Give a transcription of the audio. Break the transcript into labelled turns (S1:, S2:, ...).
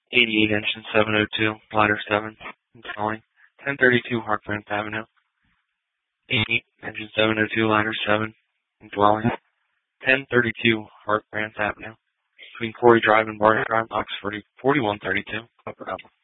S1: 88 engine 702, ladder 7, installing. 1032 Hartranft Avenue. 88 engine 702, ladder 7, indwelling. 1032 Hartranft Avenue. Between Corey Drive and Barton Drive, box 4132, Upper Alpha.